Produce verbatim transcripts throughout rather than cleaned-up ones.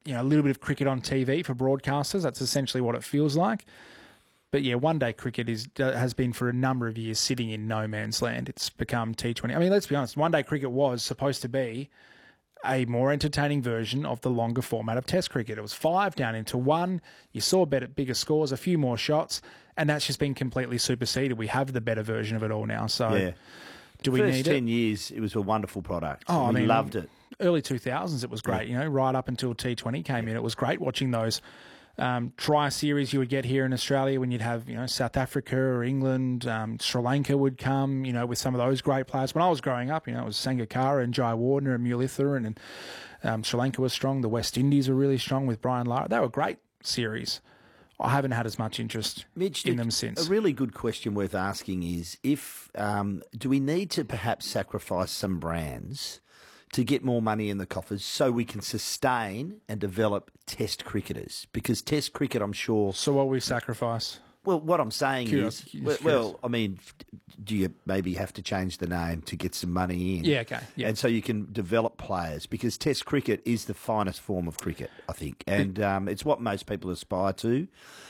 you know, a little bit of cricket on T V for broadcasters. That's essentially what it feels like. But yeah, one-day cricket is has been for a number of years sitting in no man's land. It's become T twenty. I mean, let's be honest, one-day cricket was supposed to be a more entertaining version of the longer format of Test cricket. It was five down into one. You saw better, bigger scores, a few more shots, and that's just been completely superseded. We have the better version of it all now. So yeah. do we First need ten it? years, it was a wonderful product. Oh, we I mean, loved it. Early two thousands, it was great. You know, right up until T twenty came in, it was great watching those um, tri series you would get here in Australia when you'd have, you know, South Africa or England, um, Sri Lanka would come, you know, with some of those great players. When I was growing up, you know, it was Sangakkara and Jai Wardner and Muralitharan, and um, Sri Lanka was strong. The West Indies were really strong with Brian Lara. They were great series. I haven't had as much interest Mitch, in them since. A really good question worth asking is if um, do we need to perhaps sacrifice some brands to get more money in the coffers so we can sustain and develop Test cricketers? Because Test cricket, I'm sure... So what we sacrifice? Well, what I'm saying Curious, is... Well, well, I mean, do you maybe have to change the name to get some money in? Yeah, okay. Yeah. And so you can develop players, because Test cricket is the finest form of cricket, I think. And um, it's what most people aspire to.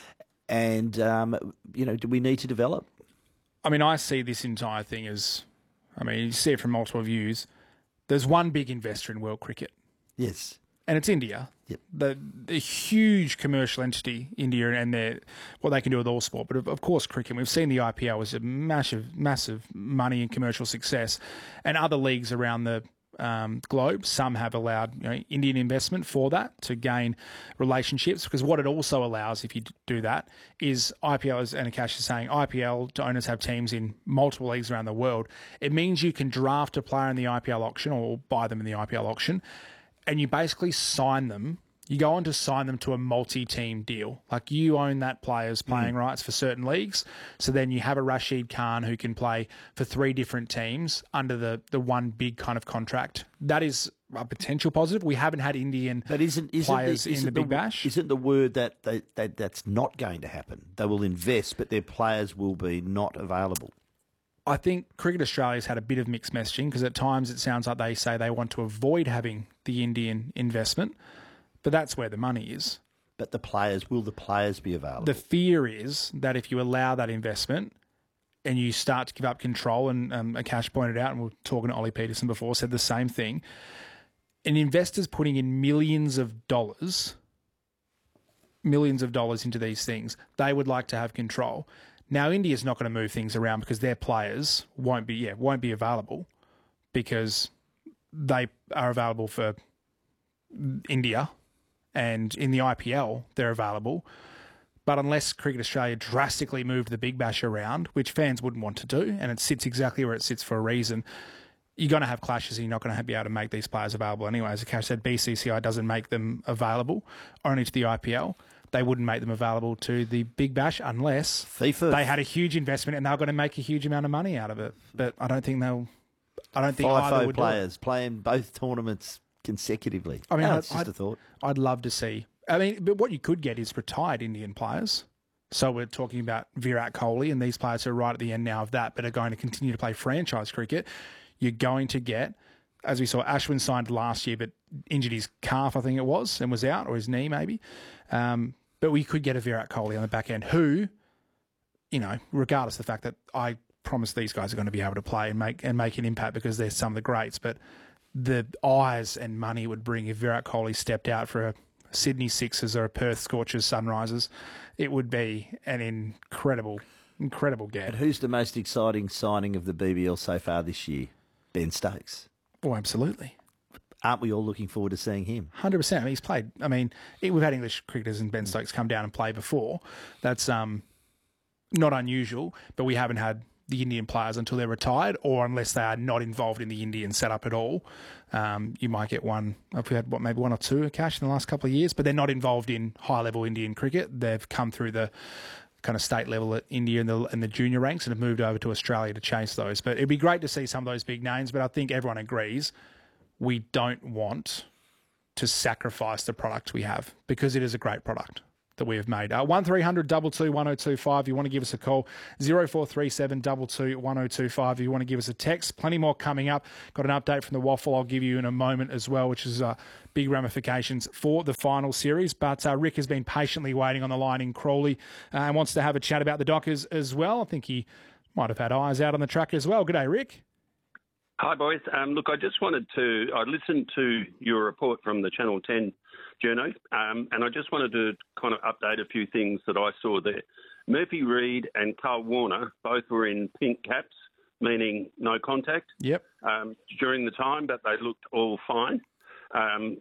And, um, you know, do we need to develop? I mean, I see this entire thing as... I mean, you see it from multiple views. There's one big investor in world cricket, Yes. and it's India. Yep. The, the huge commercial entity, India, and their, what they can do with all sport. But of, of course, cricket. We've seen the I P L was a massive, massive money and commercial success, and other leagues around the um, globe. Some have allowed, you know, Indian investment for that to gain relationships, because what it also allows, if you do that, is I P L, as Anakash is saying, I P L owners have teams in multiple leagues around the world. It means you can draft a player in the I P L auction or buy them in the I P L auction, and you basically sign them. You go on to sign them to a multi-team deal. Like, you own that player's playing mm. rights for certain leagues. So then you have a Rashid Khan who can play for three different teams under the, the one big kind of contract. That is a potential positive. We haven't had Indian but isn't, isn't players the, isn't in the Big the, Bash. Isn't the word that, they, that that's not going to happen? They will invest, but their players will be not available. I think Cricket Australia's had a bit of mixed messaging, because at times it sounds like they say they want to avoid having the Indian investment. But that's where the money is. But the players, will the players be available? The fear is that if you allow that investment and you start to give up control, and um, Akash pointed out, and we were talking to Ollie Peterson before, said the same thing, and investors putting in millions of dollars, millions of dollars into these things, they would like to have control. Now, India's not going to move things around because their players won't be, yeah, won't be available, because they are available for India. And in the I P L, they're available. But unless Cricket Australia drastically moved the Big Bash around, which fans wouldn't want to do, and it sits exactly where it sits for a reason, you're going to have clashes and you're not going to be able to make these players available anyway. As Akash said, B C C I doesn't make them available only to the I P L. They wouldn't make them available to the Big Bash unless FIFA. they had a huge investment and they were going to make a huge amount of money out of it. But I don't think they'll... I don't think either FIFO would players playing both tournaments consecutively. I mean, no, I'd, it's just I'd, a thought. I'd love to see. I mean, but what you could get is retired Indian players. So we're talking about Virat Kohli and these players who are right at the end now of that, but are going to continue to play franchise cricket. You're going to get, as we saw, Ashwin signed last year, but injured his calf, I think it was, and was out, or his knee maybe. Um, but we could get a Virat Kohli on the back end who, you know, regardless of the fact that I promise these guys are going to be able to play and make and make an impact because they're some of the greats, but the eyes and money would bring if Virat Kohli stepped out for a Sydney Sixers or a Perth Scorchers Sunrisers, it would be an incredible, incredible get. But who's the most exciting signing of the B B L so far this year? Ben Stokes. Oh, absolutely. Aren't we all looking forward to seeing him? one hundred percent. I mean, he's played. I mean, we've had English cricketers and Ben Stokes come down and play before. That's um, not unusual, but we haven't had the Indian players until they're retired, or unless they are not involved in the Indian setup at all. Um, you might get one. I've had what, maybe one or two Akash in the last couple of years, but they're not involved in high-level Indian cricket. They've come through the kind of state level at India and the, and the junior ranks and have moved over to Australia to chase those. But it'd be great to see some of those big names, but I think everyone agrees we don't want to sacrifice the product we have because it is a great product. that we have made. Uh, one three hundred two two one oh two five. You want to give us a call. zero four three seven two two one oh two five. You want to give us a text. Plenty more coming up. Got an update from the Waffle I'll give you in a moment as well, which is uh, big ramifications for the final series. But uh, Rick has been patiently waiting on the line in Crawley uh, and wants to have a chat about the Dockers as well. I think he might have had eyes out on the track as well. G'day, Rick. Hi, boys. Um, look, I just wanted to, I listened to your report from the Channel ten journo, um, and I just wanted to kind of update a few things that I saw there. Murphy Reid and Carl Warner both were in pink caps, meaning no contact. Yep. Um, during the time, but they looked all fine. Um,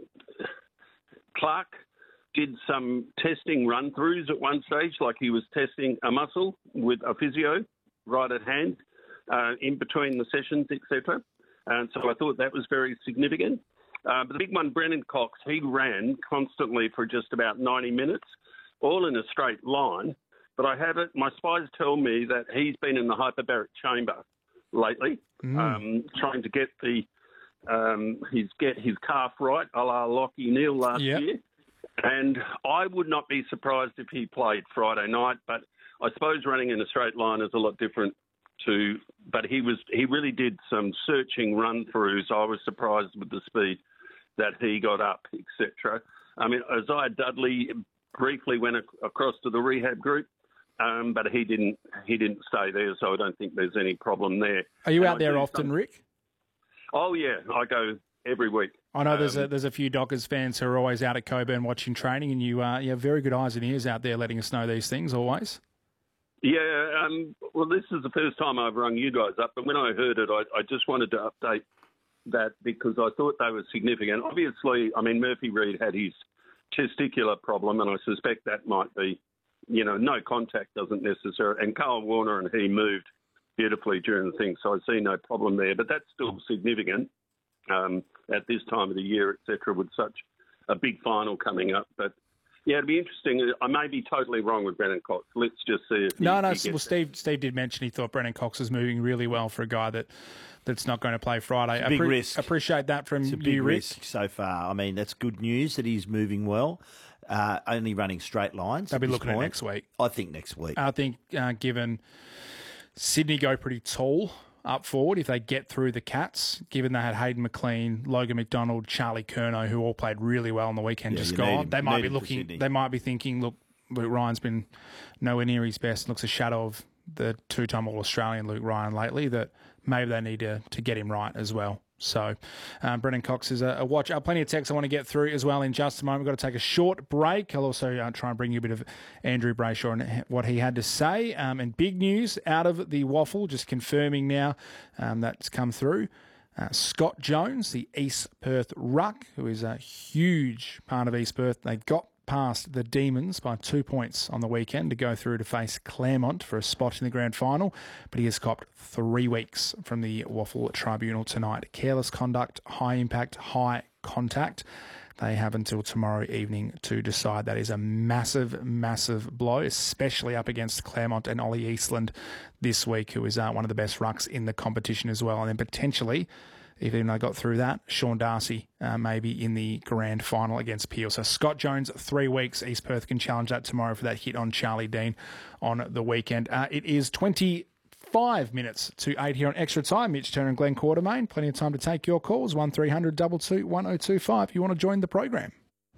Clark did some testing run-throughs at one stage, like he was testing a muscle with a physio right at hand. Uh, in between the sessions, et cetera. And so I thought that was very significant. Uh, but the big one, Brennan Cox, he ran constantly for just about ninety minutes, all in a straight line. But I have it, my spies tell me that he's been in the hyperbaric chamber lately, mm. um, trying to get the um, his get his calf right, a la Lockie Neal last yep. year. And I would not be surprised if he played Friday night, but I suppose running in a straight line is a lot different. To, but he was he really did some searching run-throughs. I was surprised with the speed that he got up, et cetera. I mean, Isaiah Dudley briefly went ac- across to the rehab group, um, but he didn't he didn't stay there, so I don't think there's any problem there. Are you and out I there often, some... Rick? Oh, yeah, I go every week. I know um, there's a, there's a few Dockers fans who are always out at Coburn watching training, and you, uh, you have very good eyes and ears out there letting us know these things always. Yeah, um, well, this is the first time I've rung you guys up, but when I heard it, I, I just wanted to update that because I thought they were significant. Obviously, I mean, Murphy Reid had his testicular problem, and I suspect that might be, you know, no contact doesn't necessarily, and Carl Warner and he moved beautifully during the thing, so I see no problem there, but that's still significant um, at this time of the year, et cetera, with such a big final coming up, but yeah, it'd be interesting. I may be totally wrong with Brennan Cox. Let's just see if he, no, no. he Well, Steve, it. Steve did mention he thought Brennan Cox was moving really well for a guy that that's not going to play Friday. It's a big Appre- risk. Appreciate that from it's a you, big Rick. risk so far. I mean, that's good news that he's moving well. Uh, only running straight lines. They'll be this looking point. at next week. I think next week. I think uh, given Sydney go pretty tall up forward, if they get through the Cats, given they had Hayden McLean, Logan McDonald, Charlie Curnow, who all played really well on the weekend, Yeah, just you gone. need him. They You might need be him for looking. Sydney. They might be thinking, look, Luke Ryan's been nowhere near his best. Looks a shadow of the two-time All-Australian Luke Ryan lately. That maybe they need to to get him right as well. So, um, Brennan Cox is a, a watch. Uh, plenty of texts I want to get through as well in just a moment. We've got to take a short break. I'll also uh, try and bring you a bit of Andrew Brayshaw and what he had to say. Um, and big news out of the Waffle, just confirming now um, that's come through. Uh, Scott Jones, the East Perth ruck, who is a huge part of East Perth. They got past the Demons by two points on the weekend to go through to face Claremont for a spot in the grand final, but he has copped three weeks from the Waffle Tribunal tonight. Careless conduct, high impact, high contact. They have until tomorrow evening to decide. That is a massive, massive blow, especially up against Claremont and Ollie Eastland this week, who is uh, one of the best rucks in the competition as well. And then potentially, even though I got through that, Sean Darcy uh, maybe in the grand final against Peel. So Scott Jones, three weeks. East Perth can challenge that tomorrow for that hit on Charlie Dean on the weekend. Uh, it is twenty-five minutes to eight here on Extra Time. Mitch Turner and Glenn Quartermain. Plenty of time to take your calls. one three hundred two two one oh two five if you want to join the program.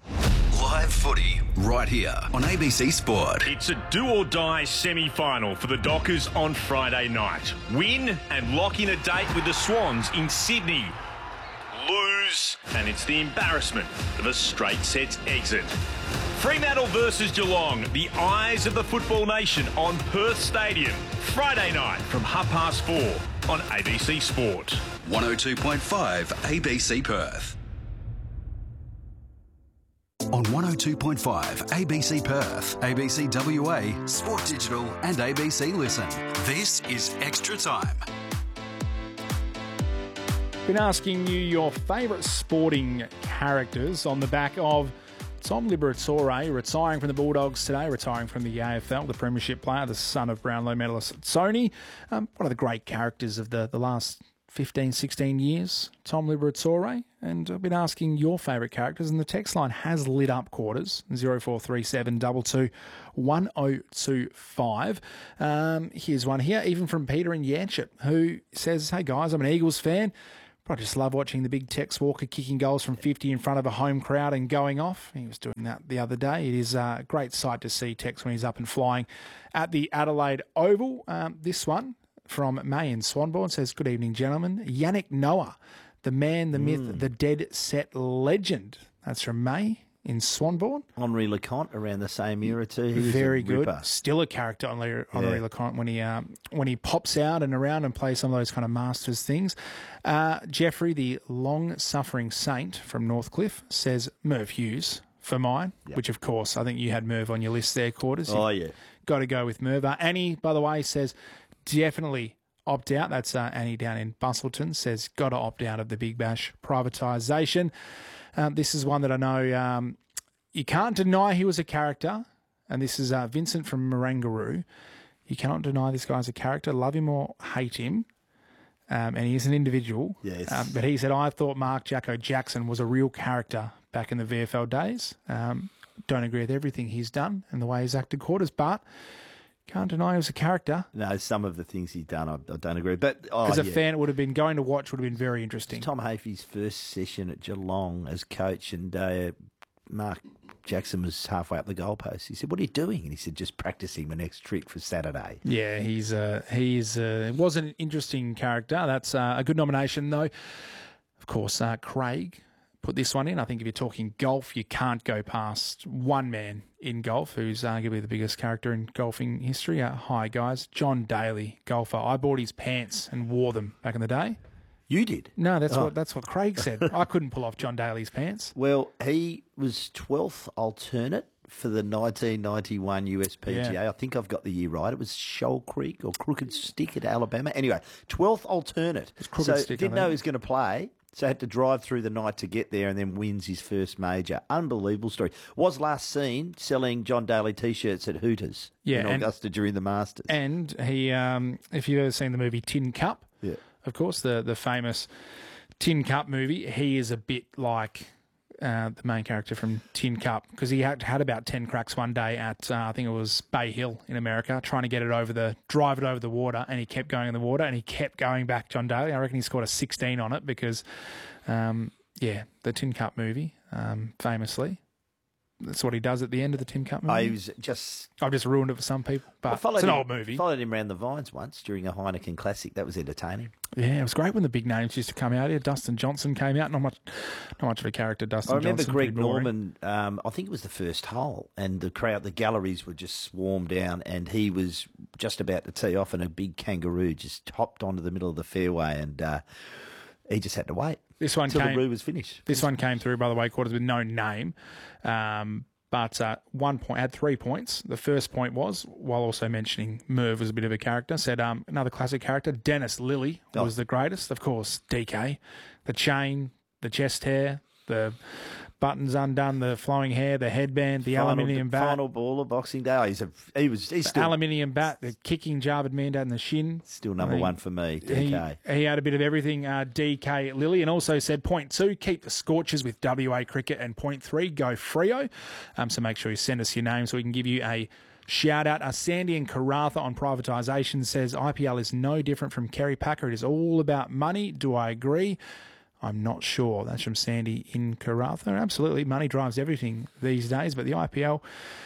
Live footy right here on A B C Sport. It's a do-or-die semi-final for the Dockers on Friday night. Win and lock in a date with the Swans in Sydney. Lose and it's the embarrassment of a straight sets exit. Fremantle versus Geelong, the eyes of the football nation on Perth Stadium. Friday night from half past four on A B C Sport. one oh two point five A B C Perth. On one oh two point five A B C Perth, A B C W A, Sport Digital and A B C Listen. This is Extra Time. Been asking you your favourite sporting characters on the back of Tom Liberatore retiring from the Bulldogs today, retiring from the A F L, the premiership player, the son of Brownlow medalist Sony. Um, one of the great characters of the, the last fifteen, sixteen years, Tom Liberatore, and I've been asking your favourite characters, and the text line has lit up, Quarters, zero four three seven two two one zero two five. Um, here's one here, even from Peter in Yanchep, who says, hey guys, I'm an Eagles fan, but I just love watching the big Tex Walker kicking goals from fifty in front of a home crowd and going off. He was doing that the other day. It is a great sight to see Tex when he's up and flying at the Adelaide Oval. Um, this one from May in Swanbourne says, good evening, gentlemen. Yannick Noah, the man, the myth, mm. the dead set legend. That's from May in Swanbourne. Henri Leconte around the same era too. He was Very a good. ripper. Still a character, Henri, Henri Yeah. Leconte, when he um, when he pops out and around and plays some of those kind of masters things. Uh, Jeffrey, the long-suffering saint from Northcliffe, says Merv Hughes for mine, Yep. which of course I think you had Merv on your list there, Quarters. Oh yeah. Got to go with Merv. Uh, Annie, by the way, says definitely opt out. That's uh, Annie down in Bustleton, says got to opt out of the Big Bash privatisation. Um, this is one that I know um, you can't deny he was a character, and this is uh, Vincent from Marangaroo. You cannot deny this guy's a character, love him or hate him, um, and he is an individual. Yes. Um, but he said, I thought Mark Jacko Jackson was a real character back in the V F L days. Um, don't agree with everything he's done and the way he's acted, Quarters, but can't deny he was a character. No, some of the things he's done, I, I don't agree. But oh, As a yeah. fan, it would have been going to watch would have been very interesting. Tom Hafey's first session at Geelong as coach, and uh, Mark Jackson was halfway up the goalpost. He said, "What are you doing?" And he said, "Just practicing my next trick for Saturday." Yeah, he's uh, he's uh, was an interesting character. That's uh, a good nomination, though. Of course, uh, Craig put this one in. I think if you're talking golf, you can't go past one man in golf who's arguably the biggest character in golfing history. Uh, hi, guys. John Daly, golfer. I bought his pants and wore them back in the day. You did? No, that's Oh. what that's what Craig said. I couldn't pull off John Daly's pants. Well, he was twelfth alternate for the nineteen ninety-one U S P G A. Yeah. I think I've got the year right. It was Shoal Creek or Crooked Stick at Alabama. Anyway, twelfth alternate. Crooked so Stick, I didn't know think. he was going to play. So had to drive through the night to get there, and then wins his first major. Unbelievable story. Was last seen selling John Daly T-shirts at Hooters Yeah, in and- Augusta during the Masters. And he, um, if you've ever seen the movie Tin Cup, Yeah. of course, the the famous Tin Cup movie, he is a bit like uh, the main character from Tin Cup, because he had, had about ten cracks one day at, uh, I think it was Bay Hill in America, trying to get it over the, drive it over the water, and he kept going in the water, and he kept going back, John Daly. I reckon he scored a sixteen on it because, um, yeah, the Tin Cup movie, um, famously. That's what he does at the end of the Tin Cup movie. I was just I've just ruined it for some people, I but followed it's an him, old movie. Followed him around the vines once during a Heineken Classic. That was entertaining. Yeah, it was great when the big names used to come out here. Dustin Johnson came out. Not much, not much of a character. Dustin I remember Johnson, Greg pretty boring. Norman. Um, I think it was the first hole, and the crowd, the galleries were just swarmed down, and he was just about to tee off, and a big kangaroo just hopped onto the middle of the fairway, and uh, he just had to wait This one until came. the roo was finished. This one came through, by the way, Quarters, with no name, um, but uh, one point had three points. The first point was, while also mentioning Merv was a bit of a character, said um, another classic character, Dennis Lilly was Oh. the greatest. Of course, D K, the chain, the chest hair, the buttons undone, the flowing hair, the headband, the Final- aluminium bat. Final ball of Boxing Day. Oh, he's a, he was he's The still aluminium bat, the kicking Jarvid Mandad in the shin. still number I mean, one for me. D He, K. he had a bit of everything, uh, D K Lilly, and also said point two, keep the scorches with W A cricket, and point three, go Freo. Um, so make sure you send us your name so we can give you a shout out. Uh, Sandy and Karatha on privatisation says I P L is no different from Kerry Packer. It is all about money. Do I agree? I'm not sure. That's from Sandy in Karatha. Absolutely, money drives everything these days, but the I P L,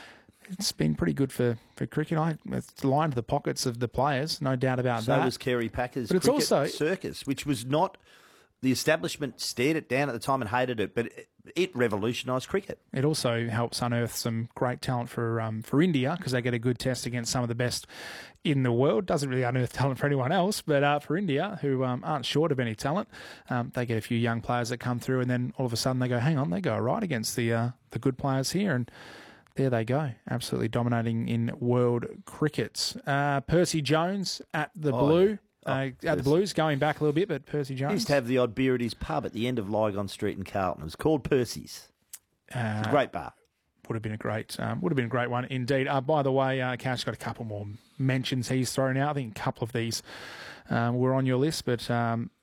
it's been pretty good for, for cricket. I, it's lined the pockets of the players, no doubt about So that. was Kerry Packer's But it's cricket also- circus, which was not the establishment stared it down at the time and hated it, but it, it revolutionised cricket. It also helps unearth some great talent for um, for India, because they get a good test against some of the best in the world. Doesn't really unearth talent for anyone else, but uh, for India, who um, aren't short of any talent, um, they get a few young players that come through, and then all of a sudden they go, hang on, they go right against the uh, the good players here, and there they go, absolutely dominating in world cricket. Uh, Percy Jones at the Oh, Blue. yeah. Oh, Uh, at the Percy. Blues, going back a little bit, but Percy He Jones. used to have the odd beer at his pub at the end of Lygon Street in Carlton. It was called Percy's. uh, Great bar. Would have been a great, um, would have been a great one indeed. Uh, by the way, uh, Cash got a couple more mentions he's thrown out. I think a couple of these um, were on your list, but um,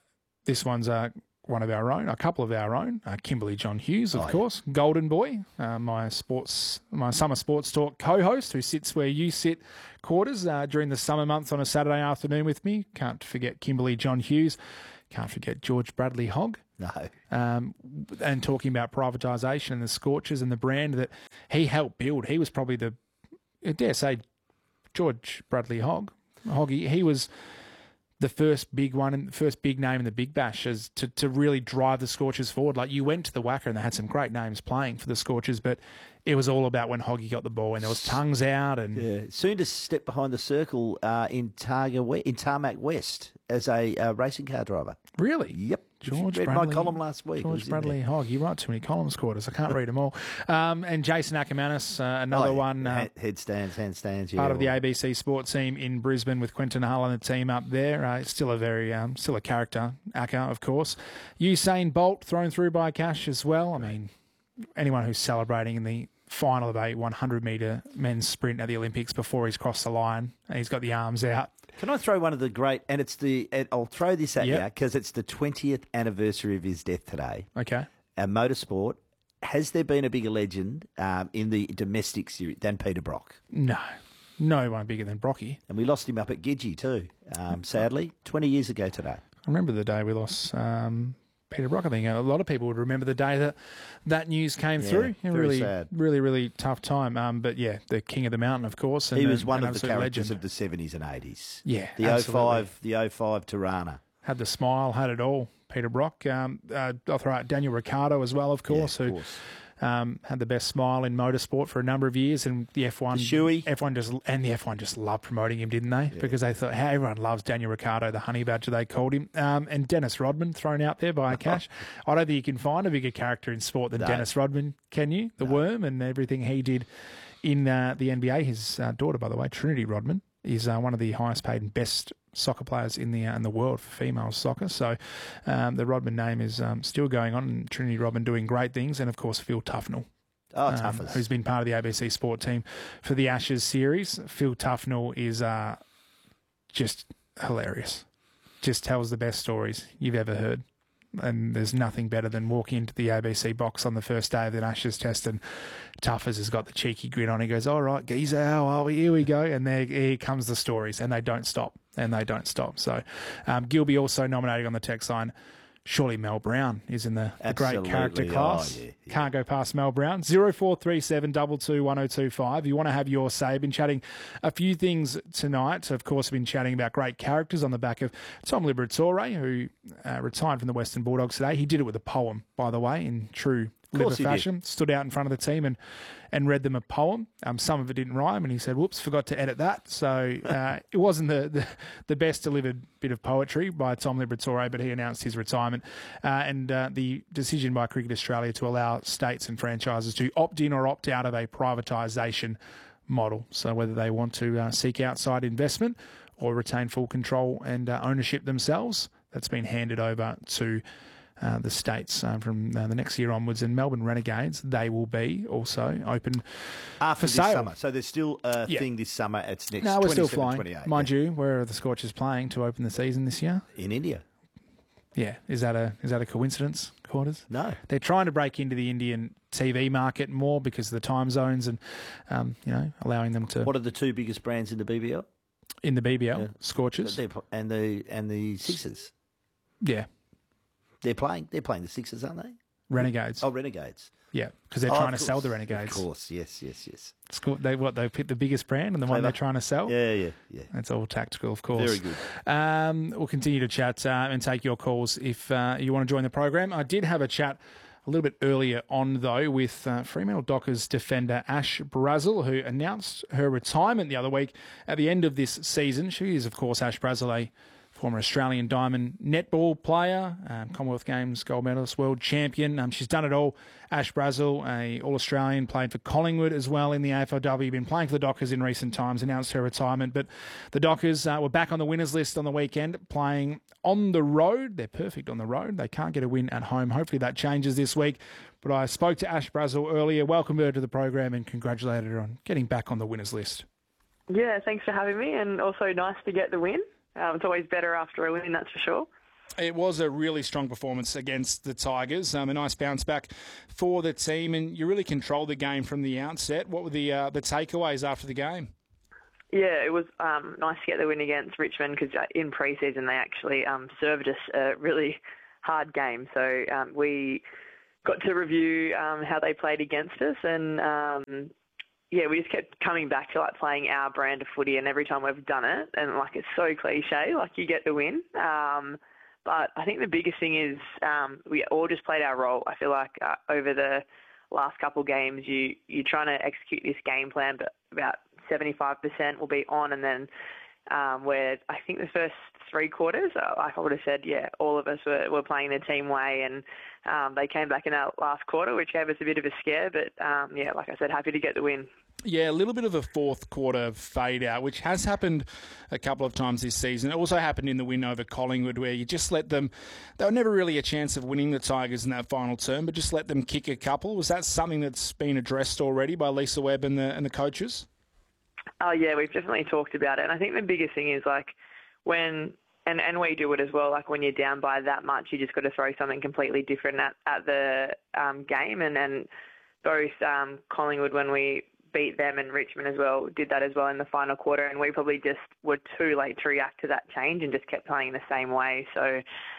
this one's uh, one of our own, a couple of our own, uh, Kimberly John Hughes, of Oh, yeah. course, Golden Boy, uh, my sports, my summer sports talk co-host, who sits where you sit, quarters uh, during the summer months on a Saturday afternoon with me. Can't forget Kimberly John Hughes. Can't forget George Bradley Hogg. No. Um, and talking about privatisation and the Scorchers and the brand that he helped build. He was probably the, I dare say, George Bradley Hogg. Hoggy, he was the first big one and the first big name in the Big Bash as to, to really drive the Scorchers forward. Like, you went to the Wacker and they had some great names playing for the Scorchers, but it was all about when Hoggy got the ball and there was tongues out and Yeah. Soon to step behind the circle uh, in Targa we- in Tarmac West as a uh, racing car driver. really. Yep. George read Bradley, my column last week. It was George in Bradley there. Hogg. You write too many columns, quarters. I can't read them all. Um, and Jason Ackermanis, uh, another Oh, yeah. one. Uh, Head- headstands, handstands. Yeah, part of the well, A B C Sport team in Brisbane with Quentin Hull and the team up there. Uh, still a very, um, still a character, Acker, of course. Usain Bolt thrown through by Cash as well. I mean, anyone who's celebrating in the final of a one hundred metre men's sprint at the Olympics before he's crossed the line and he's got the arms out. Can I throw one of the great, and it's the, and I'll throw this at Yep. you because it's the twentieth anniversary of his death today. Okay. Our motorsport, has there been a bigger legend um, in the domestic series than Peter Brock? No. No one bigger than Brocky. And we lost him up at Gidgee too, um, sadly, twenty years ago today. I remember the day we lost um, Peter Brock. I think a lot of people would remember the day that that news came Yeah, through. A very really, sad. really, really tough time. Um, but yeah, the king of the mountain, of course. And He was an- one an of the absolute characters legend. of the seventies and eighties. Yeah, The oh absolutely. five, the oh five Tirana. Had the smile, had it all. Peter Brock. Um, uh, I'll throw out Daniel Ricciardo as well, of course, Yeah, of who course. Um, had the best smile in motorsport for a number of years, and the F one, The Shoey. F one just and the F one just loved promoting him, didn't they? Because they thought, hey, everyone loves Daniel Ricciardo, the honey badger they called him, um, and Dennis Rodman thrown out there by Cash. I don't think you can find a bigger character in sport than No. Dennis Rodman, can you? The Worm and everything he did in uh, the N B A. His uh, daughter, by the way, Trinity Rodman, is uh, one of the highest paid and best soccer players in the uh, in the world for female soccer. So um, the Rodman name is um, still going on, and Trinity Rodman doing great things, and of course Phil Tufnell. Oh, um, toughest. who's been part of the A B C Sport team for the Ashes series. Phil Tufnell is uh, just hilarious. Just tells the best stories you've ever heard. And there's nothing better than walking into the A B C box on the first day of the Ashes test and Tuffers has got the cheeky grin on. He goes, all right, geezer, how are we? Here we go. And there here comes the stories, and they don't stop, and they don't stop. So um, Gilby also nominating on the text line. Surely Mel Brown is in the, the great Absolutely. character Oh, class. yeah, yeah. Can't go past Mel Brown. zero four three seven two two one zero two five. You want to have your say. Been chatting a few things tonight. Of course, been chatting about great characters on the back of Tom Liberatore, who uh, retired from the Western Bulldogs today. He did it with a poem, by the way, in true Liver course he did. fashion. Stood out in front of the team and, and read them a poem. Um, some of it didn't rhyme, and he said, whoops, forgot to edit that. So uh, it wasn't the, the, the best delivered bit of poetry by Tom Liberatore, but he announced his retirement. Uh, and uh, the decision by Cricket Australia to allow states and franchises to opt in or opt out of a privatisation model. So whether they want to uh, seek outside investment or retain full control and uh, ownership themselves, that's been handed over to Uh, the states uh, from uh, the next year onwards. And Melbourne Renegades, they will be also open After for this sale. summer. So there's still a Yeah. thing this summer. It's next No, we're still twenty-seven, flying. twenty-eight. Mind you, where are the Scorchers playing to open the season this year? In India. Yeah, is that a is that a coincidence, Quarters? No. They're trying to break into the Indian T V market more because of the time zones and, um, you know, allowing them to, What are the two biggest brands in the B B L? in the B B L, Yeah. Scorchers. They're, pl- and the and the Sixers. Yeah, They're playing. They're playing the Sixers, aren't they? Renegades. Oh, Renegades. Yeah, because they're Oh, trying of to sell the course. Renegades. Of course, yes, yes, yes. Scor- They what they picked the biggest brand and the one Clever. they're trying to sell. Yeah, yeah, yeah. It's all tactical, of course. Very good. Um, we'll continue to chat uh, and take your calls if uh, you want to join the program. I did have a chat a little bit earlier on, though, with uh, Fremantle Dockers defender Ash Brazel, who announced her retirement the other week at the end of this season. She is, of course, Ash Brazel, a former Australian Diamond netball player, um, Commonwealth Games gold medalist, world champion. Um, she's done it all. Ash Brazel, a All-Australian, played for Collingwood as well in the A F L W, been playing for the Dockers in recent times, announced her retirement. But the Dockers uh, were back on the winners list on the weekend, playing on the road. They're perfect on the road. They can't get a win at home. Hopefully that changes this week. But I spoke to Ash Brazel earlier, welcomed her to the program and congratulated her on getting back on the winners list. Yeah, thanks for having me, and also nice to get the win. Um, it's always better after a win, that's for sure. It was a really strong performance against the Tigers. Um, a nice bounce back for the team, and you really controlled the game from the outset. What were the uh, the takeaways after the game? Yeah, it was um, nice to get the win against Richmond because in pre-season they actually um, served us a really hard game. So um, we got to review um, how they played against us, and um, yeah, we just kept coming back to like playing our brand of footy. And every time we've done it, and like it's so cliche, like you get the win. Um, But I think the biggest thing is um, we all just played our role. I feel like uh, over the last couple of games, you, you're trying to execute this game plan, but about seventy-five percent will be on. And then um, where I think the first three quarters, uh, like I would have said, yeah, all of us were, were playing the team way. And um, they came back in that last quarter, which gave us a bit of a scare. But um, yeah, like I said, happy to get the win. Yeah, a little bit of a fourth quarter fade out, which has happened a couple of times this season. It also happened in the win over Collingwood, where you just let them, they were never really a chance of winning the Tigers in that final term, but just let them kick a couple. Was that something that's been addressed already by Lisa Webb and the and the coaches? Oh, yeah, we've definitely talked about it. And I think the biggest thing is like when, and, and we do it as well, like when you're down by that much, you just got to throw something completely different at, at the um, game. And then both um, Collingwood, when we beat them, and Richmond as well did that as well in the final quarter, and we probably just were too late to react to that change and just kept playing the same way. So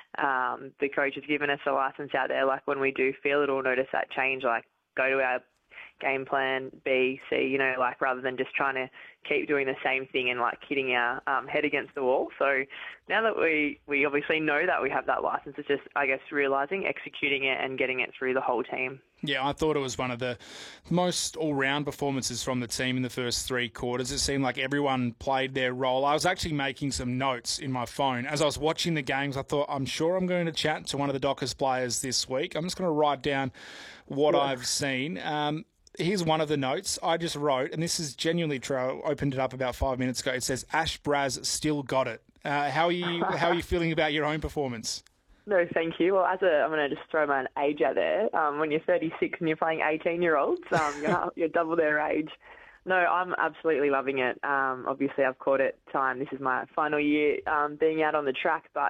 um, the coach has given us a license out there, like when we do feel it or notice that change, like go to our game plan B, C, you know, like rather than just trying to keep doing the same thing and like hitting our um, head against the wall. So now that we, we obviously know that we have that license, it's just, I guess, realising, executing it and getting it through the whole team. Yeah, I thought it was one of the most all-round performances from the team in the first three quarters. It seemed like everyone played their role. I was actually making some notes in my phone. As I was watching the games, I thought, I'm sure I'm going to chat to one of the Dockers players this week. I'm just going to write down what yeah. I've seen. Um, here's one of the notes I just wrote, and this is genuinely true. I opened it up about five minutes ago. It says, Ash Braz still got it. Uh, how are you, how are you feeling about your own performance? No, thank you. Well, as a, I'm going to just throw my own age out there. Um, when you're thirty-six and you're playing eighteen-year-olds, um, you're, you're double their age. No, I'm absolutely loving it. Um, obviously, I've caught it time. This is my final year um, being out on the track. But,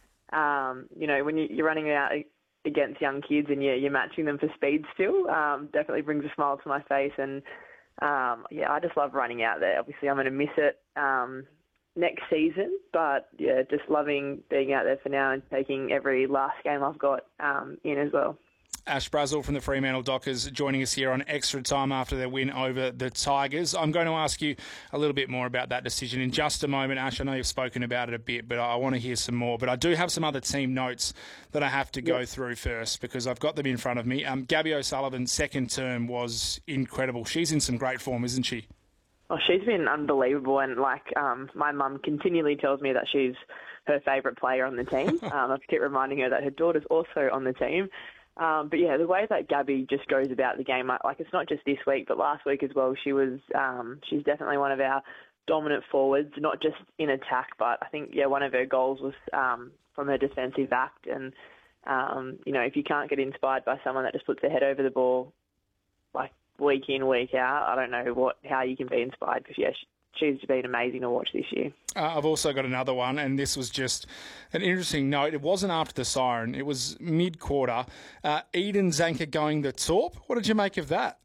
um, you know, when you, you're running out against young kids and you're, you're matching them for speed still, um, definitely brings a smile to my face. And, um, yeah, I just love running out there. Obviously, I'm going to miss it Um, next season, but yeah, just loving being out there for now and taking every last game I've got um, in as well. Ash Brazel from the Fremantle Dockers joining us here on Extra Time after their win over the Tigers. I'm going to ask you a little bit more about that decision in just a moment. Ash, I know you've spoken about it a bit, but I want to hear some more. But I do have some other team notes that I have to go yep. through first because I've got them in front of me. Um, Gabby O'Sullivan's second term was incredible. She's in some great form, isn't she? Oh, she's been unbelievable, and like um, my mum continually tells me that she's her favourite player on the team. um, I have to keep reminding her that her daughter's also on the team. Um, but yeah, the way that Gabby just goes about the game, like it's not just this week, but last week as well. She was, um, she's definitely one of our dominant forwards, not just in attack, but I think yeah, one of her goals was um, from her defensive act. And um, you know, if you can't get inspired by someone that just puts their head over the ball, like week in, week out, I don't know what how you can be inspired because, yeah, she's been amazing to watch this year. Uh, I've also got another one, and this was just an interesting note. It wasn't after the siren. It was mid-quarter. Uh, Eden Zanker going the torp. What did you make of that?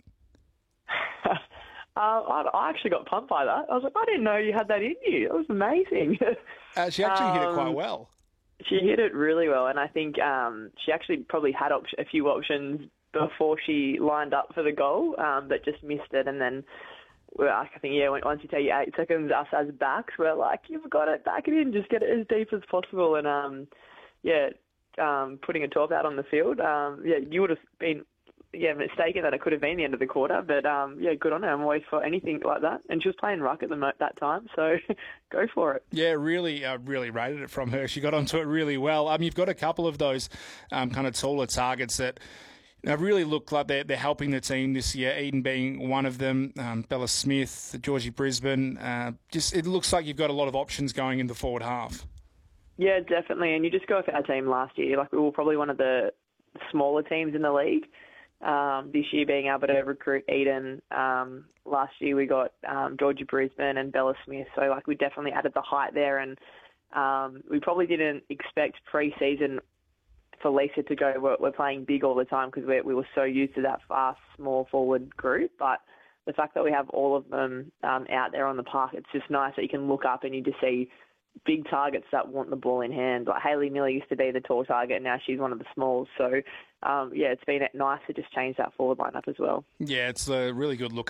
uh, I, I actually got pumped by that. I was like, I didn't know you had that in you. It was amazing. uh, she actually um, hit it quite well. She hit it really well, and I think um, she actually probably had op- a few options before she lined up for the goal, um, but just missed it. And then, well, I think, yeah, once you take your eight seconds, us as backs, we're like, you've got it, back it in, just get it as deep as possible. And, um, yeah, um, putting a top out on the field, um, yeah, you would have been, yeah, mistaken that it could have been the end of the quarter. But, um, yeah, good on her. I'm always for anything like that. And she was playing ruck at the mo- that time, so go for it. Yeah, really, uh, really rated it from her. She got onto it really well. Um, you've got a couple of those um, kind of taller targets that They really look like they're, they're helping the team this year, Eden being one of them, um, Bella Smith, Georgie Brisbane. Uh, just it looks like you've got a lot of options going in the forward half. Yeah, definitely. And you just go with our team last year. Like we were probably one of the smaller teams in the league. Um, this year being able to recruit Eden. Um, last year we got um, Georgie Brisbane and Bella Smith. So like we definitely added the height there and Um, we probably didn't expect pre-season for Lisa to go, we're, we're playing big all the time because we were so used to that fast, small forward group. But the fact that we have all of them um, out there on the park, it's just nice that you can look up and you just see big targets that want the ball in hand. Like Hayley Miller used to be the tall target, and now she's one of the smalls. So, um, yeah, it's been nice to just change that forward lineup as well. Yeah, it's a really good look